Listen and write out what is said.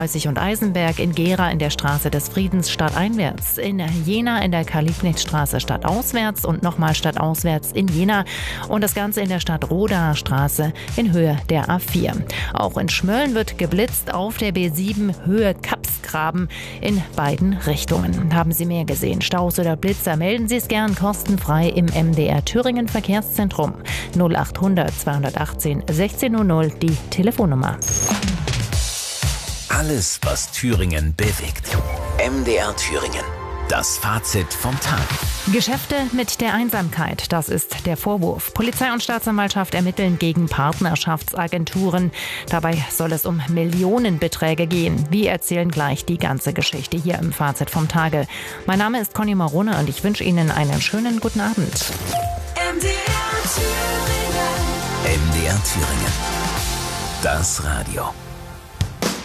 und Eisenberg, in Gera in der Straße des Friedens stadteinwärts, in Jena in der Karl-Liebknecht-Straße stadtauswärts und nochmal stadtauswärts in Jena und das Ganze in der Stadt-Roda Straße in Höhe der A4. Auch in Schmölln wird geblitzt auf der B7 Höhe Kapsgraben in beiden Richtungen. Haben Sie mehr gesehen, Staus oder Blitzer, melden Sie es gern kostenfrei im MDR Thüringen Verkehrszentrum. 0800 218 1600 die Telefonnummer. Alles, was Thüringen bewegt. MDR Thüringen. Das Fazit vom Tag. Geschäfte mit der Einsamkeit, das ist der Vorwurf. Polizei und Staatsanwaltschaft ermitteln gegen Partnerschaftsagenturen. Dabei soll es um Millionenbeträge gehen. Wir erzählen gleich die ganze Geschichte hier im Fazit vom Tage. Mein Name ist Conny Marone und ich wünsche Ihnen einen schönen guten Abend. MDR Thüringen. MDR Thüringen. Das Radio.